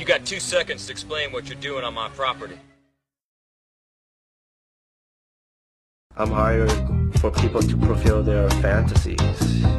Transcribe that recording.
You got 2 seconds to explain what you're doing on my property. I'm hired for people to fulfill their fantasies.